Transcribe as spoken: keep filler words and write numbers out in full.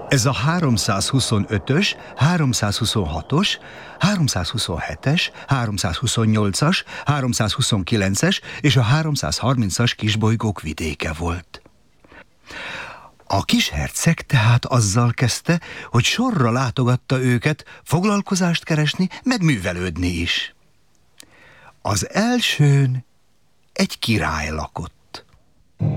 Ez a háromszázhuszonötös, háromszázhuszonhatos, háromszázhuszonhetes, háromszázhuszonnyolcas, háromszázhuszonkilences és a háromszázharmincas kisbolygók vidéke volt. A kisherceg tehát azzal kezdte, hogy sorra látogatta őket, foglalkozást keresni, meg művelődni is. Az elsőn egy király lakott.